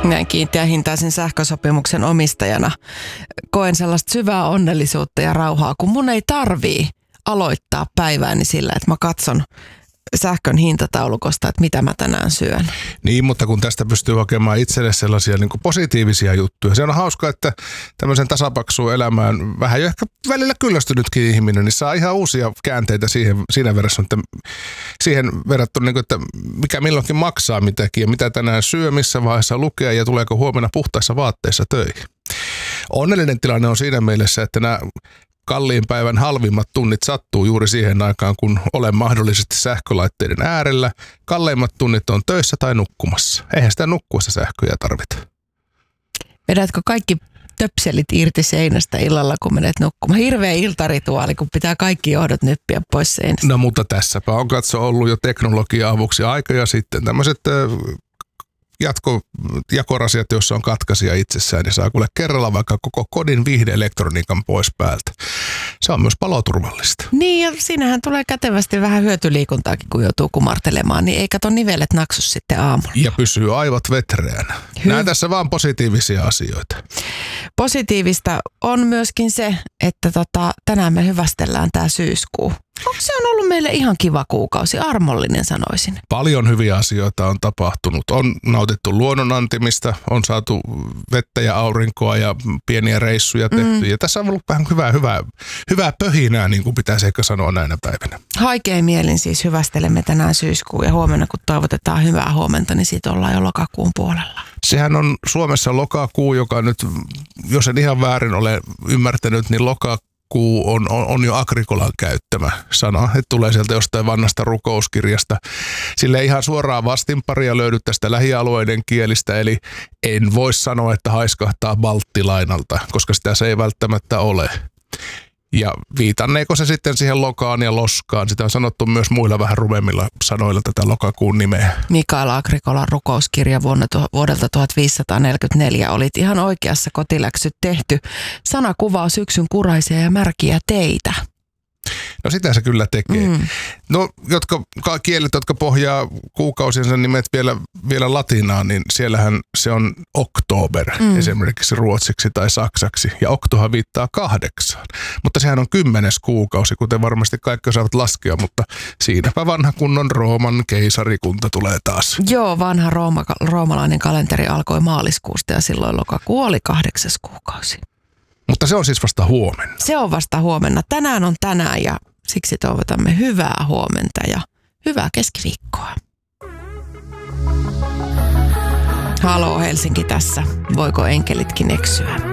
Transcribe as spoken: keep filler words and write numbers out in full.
Näin kiinteähintaisen sähkösopimuksen omistajana koen sellaista syvää onnellisuutta ja rauhaa, kun mun ei tarvii aloittaa päivääni sillä, että mä katson sähkön hintataulukosta, että mitä mä tänään syön. Niin, mutta kun tästä pystyy hakemaan itselle sellaisia niin kuin positiivisia juttuja. Se on hauska, että tämmöisen tasapaksuun elämään vähän jo ehkä välillä kyllästynytkin ihminen, niin saa ihan uusia käänteitä siihen, siinä verrattuna, että siihen verrattuna, niin kuin, että mikä milloinkin maksaa mitäkin ja mitä tänään syö, missä vaiheessa lukee ja tuleeko huomenna puhtaissa vaatteissa töihin. Onnellinen tilanne on siinä mielessä, että nämä kalliin päivän halvimmat tunnit sattuu juuri siihen aikaan, kun olen mahdollisesti sähkölaitteiden äärellä. Kalleimmat tunnit on töissä tai nukkumassa. Eihän sitä nukkuessa sähköjä tarvita. Vedätkö kaikki töpselit irti seinästä illalla, kun menet nukkumaan? Hirveä iltarituaali, kun pitää kaikki johdot nyppiä pois seinästä. No mutta tässäpä on katso ollut jo teknologia-avuksi aikoja sitten. Tämmöiset jatko, jakorasiat, joissa on katkaisija itsessään, niin saa kuule kerralla vaikka koko kodin viihde-elektroniikan pois päältä. Se on myös paloturvallista. Niin, ja siinähän tulee kätevästi vähän hyötyliikuntaakin, kun joutuu kumartelemaan, niin ei kato nivelet naksu sitten aamulla. Ja pysyy aivot vetreänä. Näin tässä vaan positiivisia asioita. Positiivista on myöskin se, että tota, tänään me hyvästellään tämä syyskuu. Se on ollut meille ihan kiva kuukausi, armollinen sanoisin. Paljon hyviä asioita on tapahtunut. On nautittu luonnonantimista, on saatu vettä ja aurinkoa ja pieniä reissuja tehty. Mm. Ja tässä on ollut vähän hyvää, hyvää, hyvää pöhinää, niin kuin pitäisi ehkä sanoa näinä päivinä. Haikein mielin siis hyvästelemme tänään syyskuun ja huomenna, kun toivotetaan hyvää huomenta, niin siitä ollaan jo lokakuun puolella. Sehän on Suomessa lokakuu, joka nyt, jos en ihan väärin ole ymmärtänyt, niin lokakuu on, on, on jo Agrikolan käyttämä sana, että tulee sieltä jostain vanhasta rukouskirjasta. Sille ei ihan suoraan vastinparia löydy tästä lähialueiden kielistä, eli en voi sanoa, että haiskahtaa balttilainalta, koska sitä se ei välttämättä ole. Ja viitanneeko se sitten siihen lokaan ja loskaan? Sitä on sanottu myös muilla vähän rumemmilla sanoilla tätä lokakuun nimeä. Mikael Agrikolan rukouskirja vuonna, vuodelta tuhatviisisataaneljäkymmentäneljä. Olit ihan oikeassa, kotiläksyt tehty. Sana kuvaa syksyn kuraisia ja märkiä teitä. No sitä se kyllä tekee. Mm. No jotka, kielet, jotka pohjaa kuukausiensa nimet vielä, vielä latinaan, niin siellähän se on oktober mm. esimerkiksi ruotsiksi tai saksaksi. Ja oktohan viittaa kahdeksaan. Mutta sehän on kymmenes kuukausi, kuten varmasti kaikki osaavat laskea, mutta siinäpä vanha kunnon Rooman keisarikunta tulee taas. Joo, vanha rooma, roomalainen kalenteri alkoi maaliskuusta ja silloin lokakuu oli kahdeksas kuukausi. Mutta se on siis vasta huomenna. Se on vasta huomenna. Tänään on tänään ja siksi toivotamme hyvää huomenta ja hyvää keskiviikkoa. Haloo Helsinki tässä. Voiko enkelitkin eksyä?